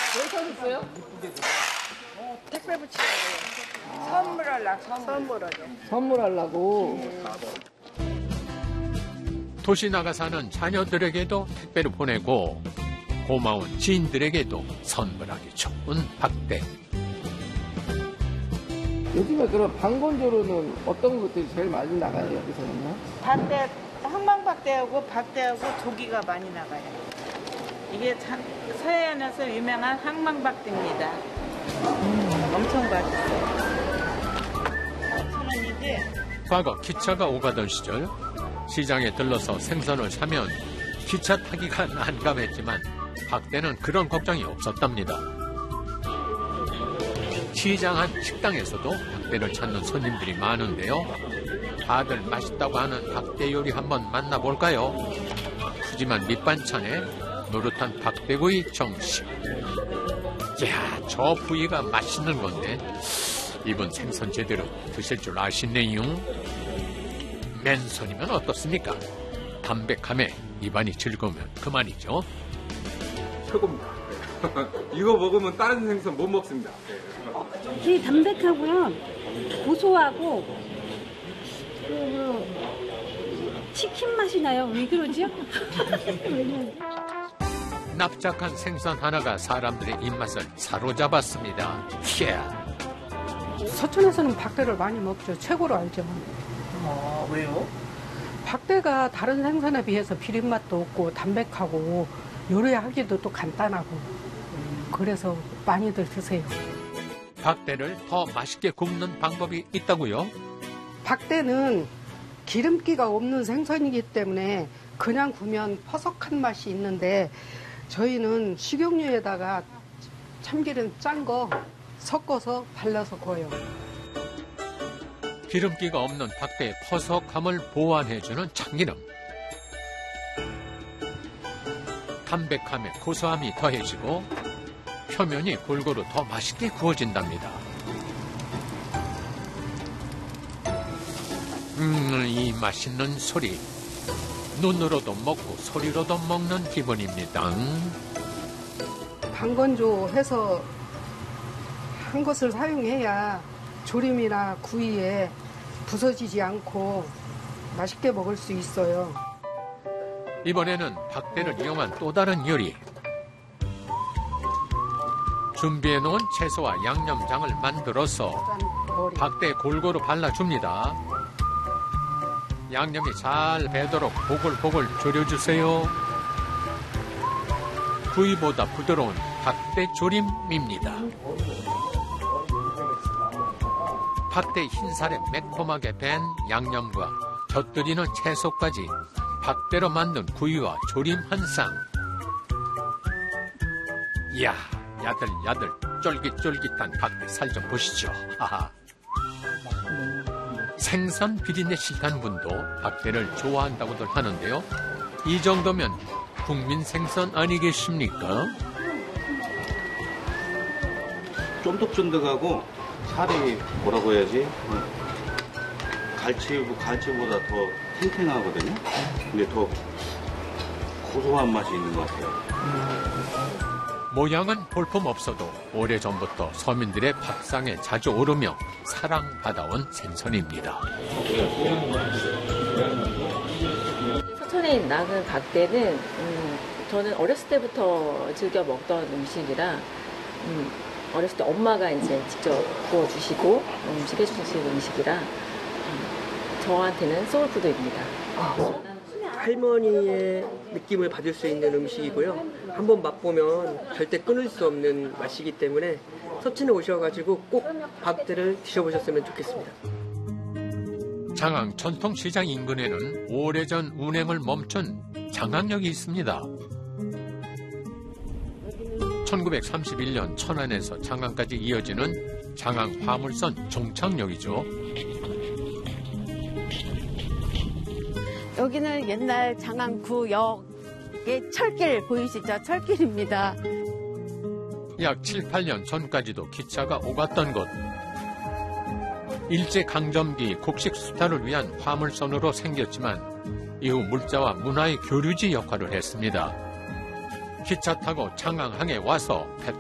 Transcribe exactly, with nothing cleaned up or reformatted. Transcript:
왜 사줬어요? 택배 붙이려고. 선물하려고. 선물하죠. 선물하려고. 도시 나가 사는 자녀들에게도 택배를 보내고 고마운 지인들에게도 선물하기 좋은 박대. 요즘에 그럼 방건조로는 어떤 것들이 제일 많이 나가요, 여기서는요? 박대, 항방박대하고 박대하고 조기가 많이 나가요. 이게 참 서해안에서 유명한 항방박대입니다. 음, 엄청 맛있어요. 천 원이지? 과거 기차가 오가던 시절 시장에 들러서 생선을 사면 기차 타기가 난감했지만 박대는 그런 걱정이 없었답니다. 시장 안 식당에서도 박대를 찾는 손님들이 많은데요. 다들 맛있다고 하는 박대 요리 한번 만나볼까요? 푸짐한 밑반찬에 노릇한 박대구이 정식. 이야, 저 부위가 맛있는 건데 이분 생선 제대로 드실 줄 아시네요. 맨손이면 어떻습니까? 담백함에 입안이 즐거우면 그만이죠. 최고입니다. 이거 먹으면 다른 생선 못 먹습니다. 되게 담백하고요. 고소하고 그 치킨 맛이 나요. 왜 그러죠? 납작한 생선 하나가 사람들의 입맛을 사로잡았습니다. 이야. 서촌에서는 박대를 많이 먹죠. 최고로 알죠. 아, 왜요? 박대가 다른 생선에 비해서 비린맛도 없고 담백하고 요리하기도 또 간단하고 그래서 많이들 드세요. 박대를 더 맛있게 굽는 방법이 있다고요? 박대는 기름기가 없는 생선이기 때문에 그냥 구우면 퍼석한 맛이 있는데 저희는 식용유에다가 참기름 짠 거 섞어서 발라서 구워요. 기름기가 없는 박대의 퍼석함을 보완해주는 참기름. 담백함에 고소함이 더해지고 표면이 골고루 더 맛있게 구워진답니다. 음, 이 맛있는 소리. 눈으로도 먹고 소리로도 먹는 기분입니다. 방건조 해서 한 것을 사용해야 조림이나 구이에 부서지지 않고 맛있게 먹을 수 있어요. 이번에는 박대를 이용한 또 다른 요리. 준비해놓은 채소와 양념장을 만들어서 박대에 골고루 발라줍니다. 양념이 잘 배도록 보글보글 졸여주세요. 구이보다 부드러운 박대 조림입니다. 박대 흰살에 매콤하게 밴 양념과 곁들이는 채소까지 박대로 만든 구이와 조림 한 쌍. 이야, 야들야들 쫄깃쫄깃한 박대 살 좀 보시죠. 하하. 생선 비린내 싫다는 분도 박대를 좋아한다고들 하는데요. 이 정도면 국민 생선 아니겠습니까? 쫀득쫀득하고 살이 뭐라고 해야지? 갈치, 갈치보다 더 탱탱하거든요. 근데 더 고소한 맛이 있는 것 같아요. 모양은 볼품없어도 오래전부터 서민들의 밥상에 자주 오르며 사랑받아온 생선입니다. 서천에 나는 박대는 음, 저는 어렸을 때부터 즐겨 먹던 음식이라 음, 어렸을 때 엄마가 이제 직접 구워주시고 음식 해주시는 음식이라 음, 저한테는 소울푸드입니다. 할머니의 느낌을 받을 수 있는 음식이고요. 한번 맛보면 절대 끊을 수 없는 맛이기 때문에 서천에 오셔가지고 꼭 박대를 드셔보셨으면 좋겠습니다. 장항 전통시장 인근에는 오래전 운행을 멈춘 장항역이 있습니다. 천구백삼십일 년 천안에서 장항까지 이어지는 장항 화물선 종착역이죠. 여기는 옛날 장항구역의 철길 보이시죠? 철길입니다. 약 칠, 팔 년 전까지도 기차가 오갔던 곳. 일제강점기 곡식 수탈을 위한 화물선으로 생겼지만 이후 물자와 문화의 교류지 역할을 했습니다. 기차 타고 장항항에 와서